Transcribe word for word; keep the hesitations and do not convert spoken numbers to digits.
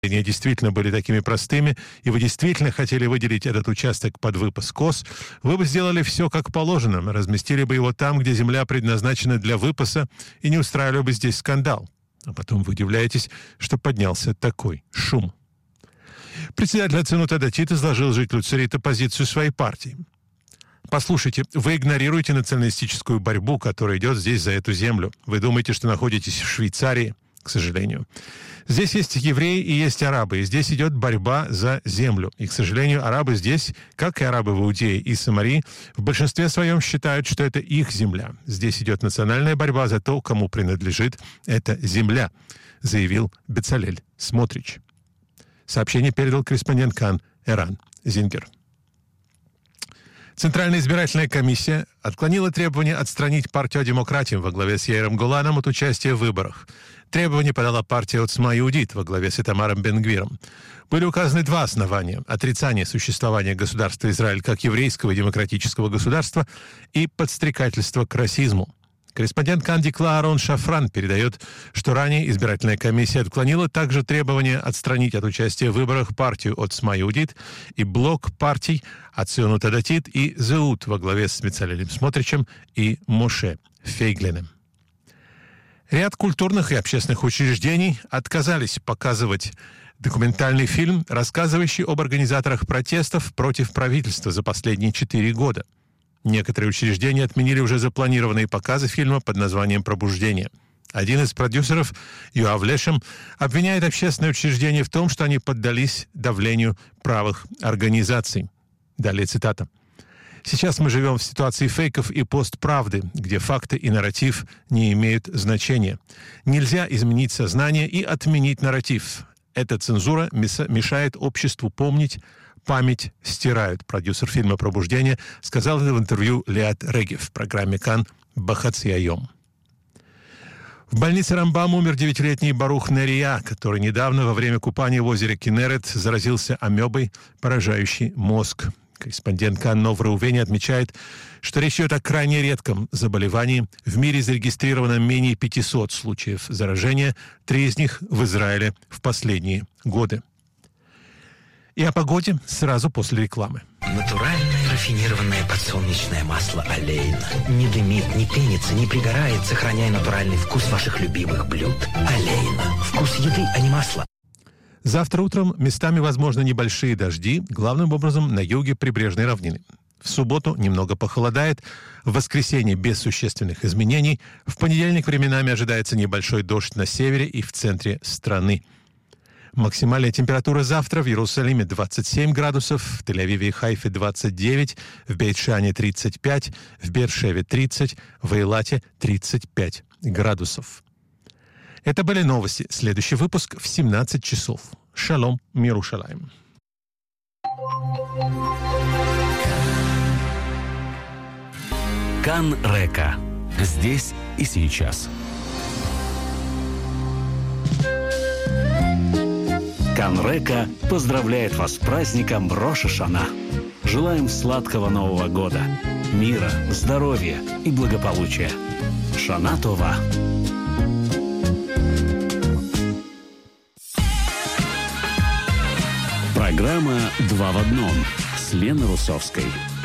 действительно были такими простыми, и вы действительно хотели выделить этот участок под выпас коз, вы бы сделали все как положено, разместили бы его там, где земля предназначена для выпаса, и не устраивали бы здесь скандал. А потом вы удивляетесь, что поднялся такой шум. Председатель Ацинут Адатит изложил жителю Церита позицию своей партии. Послушайте, вы игнорируете националистическую борьбу, которая идет здесь за эту землю. Вы думаете, что находитесь в Швейцарии, к сожалению. Здесь есть евреи и есть арабы, и здесь идет борьба за землю. И, к сожалению, арабы здесь, как и арабы в Иудее и Самарии, в большинстве своем считают, что это их земля. Здесь идет национальная борьба за то, кому принадлежит эта земля, заявил Бецалель Смотрич. Сообщение передал корреспондент КАН Эран Зингер. Центральная избирательная комиссия отклонила требование отстранить партию «Демократим» во главе с Яиром Голаном от участия в выборах. Требование подала партия «Оцма Иудит» во главе с Итамаром Бен-Гвиром. Были указаны два основания: отрицание существования государства Израиль как еврейского и демократического государства и подстрекательство к расизму. Корреспондент КАН Дикла Арон Шафран передает, что ранее избирательная комиссия отклонила также требование отстранить от участия в выборах партию «Оцма Иудит» и блок партий Ацинут Адатит и Зеут во главе с Бецалелем Смотричем и Моше Фейглиным. Ряд культурных и общественных учреждений отказались показывать документальный фильм, рассказывающий об организаторах протестов против правительства за последние четыре года. Некоторые учреждения отменили уже запланированные показы фильма под названием «Пробуждение». Один из продюсеров, Юав Лешем, обвиняет общественные учреждения в том, что они поддались давлению правых организаций. Далее цитата. «Сейчас мы живем в ситуации фейков и постправды, где факты и нарратив не имеют значения. Нельзя изменить сознание и отменить нарратив. Эта цензура мешает обществу помнить, память стирают», продюсер фильма «Пробуждение» сказал это в интервью Лиат Регев в программе КАН «Бахаци Айом». В больнице Рамбам умер девятилетний Барух Нерия, который недавно во время купания в озере Кинерет заразился амебой, поражающей мозг. Корреспондент КАН Нов Реувени отмечает, что речь идет о крайне редком заболевании. В мире зарегистрировано менее пятисот случаев заражения, три из них в Израиле в последние годы. И о погоде сразу после рекламы. Натуральное рафинированное подсолнечное масло «Олейна». Не дымит, не пенится, не пригорает, сохраняя натуральный вкус ваших любимых блюд. «Олейна». Вкус еды, а не масла. Завтра утром местами возможны небольшие дожди, главным образом на юге прибрежной равнины. В субботу немного похолодает, в воскресенье без существенных изменений, в понедельник временами ожидается небольшой дождь на севере и в центре страны. Максимальная температура завтра в Иерусалиме двадцать семь градусов, в Тель-Авиве и Хайфе двадцать девять, в Бейт-Шане тридцать пять, в Бер-Шеве тридцать, в Эйлате тридцать пять градусов. Это были новости. Следующий выпуск в семнадцать часов. Шалом, Мирушалаим. КАН Река. Здесь и сейчас. КАН Река поздравляет вас с праздником Рош ха-Шана. Желаем сладкого Нового года, мира, здоровья и благополучия. Шана Това. Программа «Два в одном» с Леной Русовской.